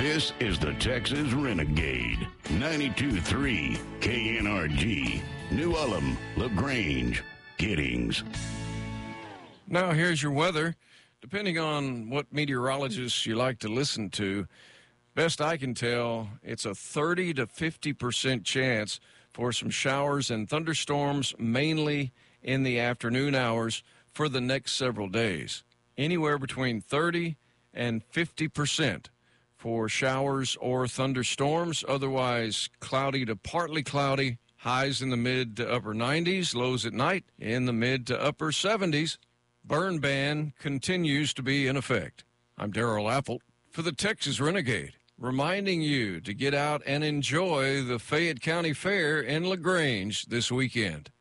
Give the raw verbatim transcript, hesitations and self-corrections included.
This is the Texas Renegade, ninety-two point three K N R G, New Ulm, LaGrange, Giddings. Now here's your weather. Depending on what meteorologists you like to listen to, best I can tell, it's a thirty to fifty percent chance for some showers and thunderstorms, mainly in the afternoon hours for the next several days. Anywhere between thirty and fifty percent for showers or thunderstorms. Otherwise, cloudy to partly cloudy. Highs in the mid to upper nineties. Lows at night in the mid to upper seventies. Burn ban continues to be in effect. I'm Darrell Apple for the Texas Renegade, reminding you to get out and enjoy the Fayette County Fair in LaGrange this weekend.